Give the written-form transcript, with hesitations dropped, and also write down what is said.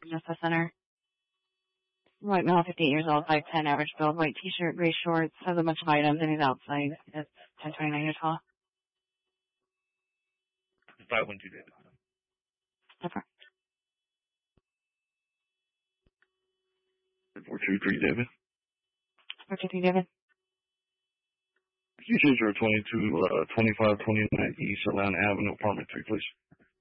Justice Center. White male, 58 years old, 5'10", average build, white t-shirt, gray shorts, has a bunch of items, and he's outside. It's 10:29 years tall. 512 David. Pepper. 423 David. 423 David. Usage are 2529 East Atlanta Avenue, apartment 3, please.